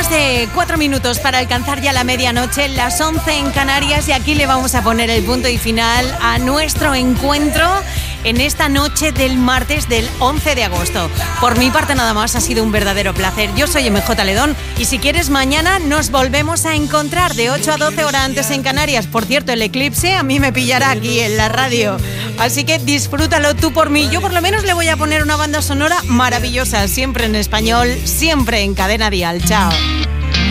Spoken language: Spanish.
más de 4 minutos para alcanzar ya la medianoche, las 11 en Canarias, y aquí le vamos a poner el punto y final a nuestro encuentro en esta noche del martes del 11 de agosto. Por mi parte nada más, ha sido un verdadero placer. Yo soy MJ Ledón y si quieres mañana nos volvemos a encontrar de 8 a 12 horas antes en Canarias. Por cierto, el eclipse a mí me pillará aquí en la radio, así que disfrútalo tú por mí. Yo por lo menos le voy a poner una banda sonora maravillosa, siempre en español, siempre en Cadena Dial. Chao.